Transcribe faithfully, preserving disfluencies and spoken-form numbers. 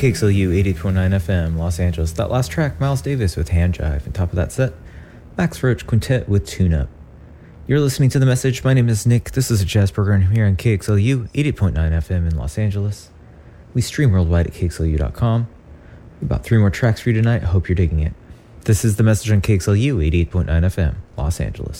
K X L U eighty-eight point nine F M, Los Angeles. That last track, Miles Davis with Hand Jive. And top of that set, Max Roach Quintet with Tune Up. You're listening to The Message. My name is Nick. This is a jazz program here on K X L U eighty-eight point nine F M in Los Angeles. We stream worldwide at K X L U dot com. About three more tracks for you tonight. I hope you're digging it. This is The Message on K X L U eighty-eight point nine F M, Los Angeles.